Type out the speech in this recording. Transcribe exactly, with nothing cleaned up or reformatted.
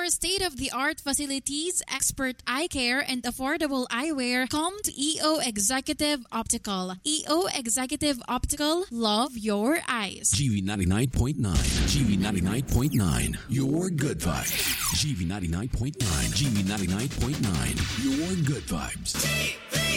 state-of-the-art facilities, expert eye care, and affordable eyewear, come to E O Executive Optical. E O Executive Optical, love your eyes. G V ninety-nine point nine. G V ninety-nine point nine. Your good vibes. G V ninety-nine point nine. G V ninety-nine point nine. Your good vibes.